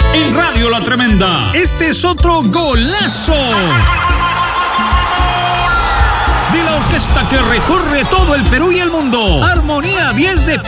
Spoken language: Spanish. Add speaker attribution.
Speaker 1: En Radio La Tremenda, este es otro golazo de la orquesta que recorre todo el Perú y el mundo. Armonía 10 de